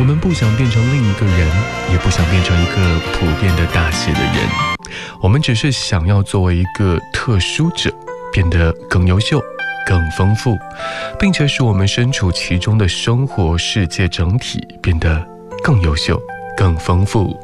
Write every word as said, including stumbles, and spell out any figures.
我们不想变成另一个人，也不想变成一个普遍的大写的人，我们只是想要作为一个特殊者，变得更优秀更丰富，并且使我们身处其中的生活世界整体变得更优秀更丰富。